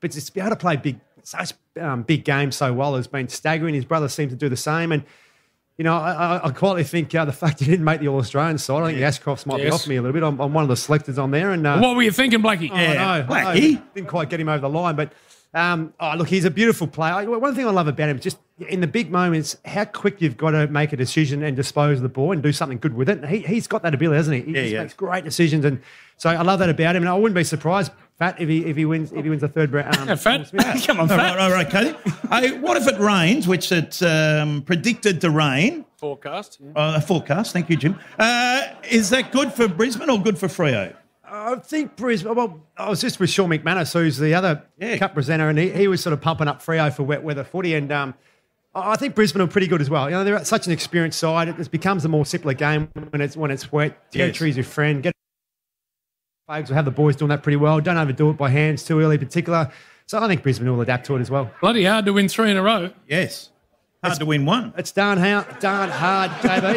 but just to be able to play such big games so well has been staggering. His brother seems to do the same, and I quietly think the fact he didn't make the All-Australian side, I think the Ashcrofts might be off me a little bit. I'm one of the selectors on there. And what were you thinking, Blackie? Blackie didn't quite get him over the line, but look, he's a beautiful player. One thing I love about him is just in the big moments, how quick you've got to make a decision and dispose of the ball and do something good with it. He's got that ability, hasn't he? He just makes great decisions, and so I love that about him. And I wouldn't be surprised, Fat, if he wins the third round. Fat, come on, Fat. All right, Cody. What if it rains? Which it's predicted to rain. Forecast. Forecast. Thank you, Jim. Is that good for Brisbane or good for Freo? I think Brisbane. Well, I was just with Sean McManus, who's the other Cup presenter, and he was sort of pumping up Freo for wet weather footy, and I think Brisbane are pretty good as well. They're such an experienced side. It becomes a more simpler game when it's wet. Territory's your friend. Folks will have the boys doing that pretty well. Don't overdo it by hands too early in particular. So I think Brisbane will adapt to it as well. Bloody hard to win 3 in a row. Yes. Hard to win one. It's darn hard, JB.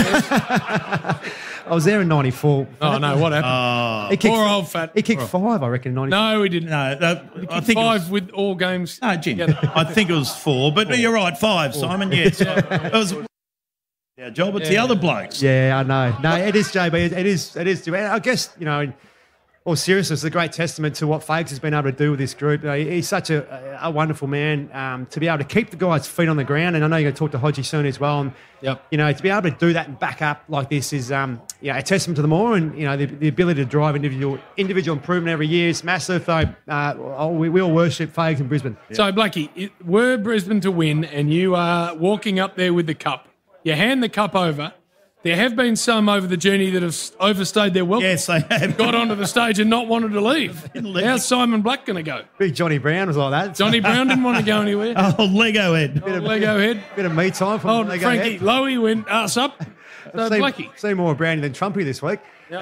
I was there in 94. Oh, no, what happened? Poor old Fat. He kicked 5, I reckon, in 94. No, he didn't. No, I think 5 with all games. No, Jim, I think it was 4, but you're right, 5, Simon, yes. It was our job. It's the other blokes. Yeah, I know. No, it is, JB. It is. I guess, in all seriousness, it's a great testament to what Fakes has been able to do with this group. He's such a wonderful man to be able to keep the guys' feet on the ground. And I know you're going to talk to Hodgie soon as well. And, to be able to do that and back up like this is a testament to them all. And, the ability to drive individual improvement every year is massive. So we all worship Fakes in Brisbane. Yeah. So, Blackie, were Brisbane to win and you are walking up there with the cup, you hand the cup over. There have been some over the journey that have overstayed their welcome. Yes, they have. Got onto the stage and not wanted to leave. How's Simon Black going to go? Big Johnny Brown was like that. Johnny Brown didn't want to go anywhere. Oh, Lego head. Lego head. Bit of me time for Lego Frankie head. Lowy went ass up. So Blackie. Seen more Brownie than Trumpy this week. Yep.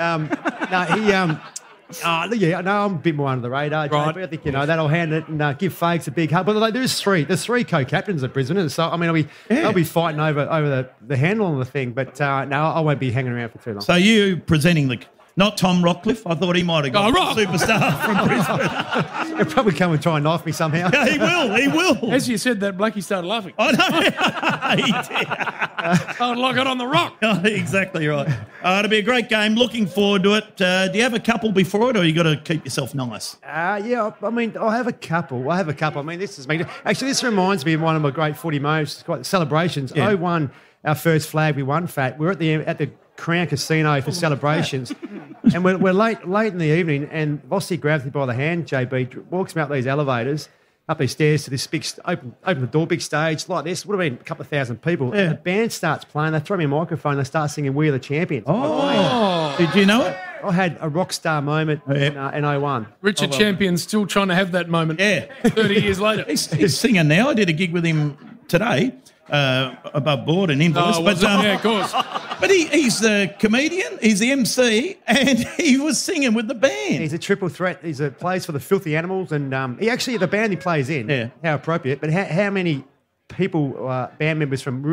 I'm a bit more under the radar. Right. But I think that. I'll hand it and give Fakes a big hug. But there's three co-captains at Brisbane, and so they'll be fighting over the handle on the thing. But no, I won't be hanging around for too long. So you presenting not Tom Rockcliffe. I thought he might have got a superstar from Brisbane. He'll probably come and try and knife me somehow. Yeah, he will. As you said that, Blackie started laughing. I know. He did. I would like it on the rock. Oh, exactly right. It'll be a great game. Looking forward to it. Do you have a couple before it, or you got to keep yourself nice? I have a couple. I mean, this is me. Actually, this reminds me of one of my great footy moments. Celebrations. Yeah. 01, our first flag we won, Fat. We're at the Crown Casino for celebrations, and we're late in the evening, and Vossi grabs me by the hand, JB, walks me up these elevators, up these stairs to this big, open the door, big stage like this. Would have been a couple of thousand people. Yeah. And the band starts playing. They throw me a microphone. They start singing "We Are the Champions." Oh, did you know it? I had a rock star moment in 01. Richard Champion's still trying to have that moment. Yeah. 30 years later. He's singing now. I did a gig with him today, above board and invoice. Yeah, of course. But he's the comedian, he's the MC, and he was singing with the band. He's a triple threat. He plays for the Filthy Animals, and the band he plays in. Yeah. How appropriate. But how many people, band members from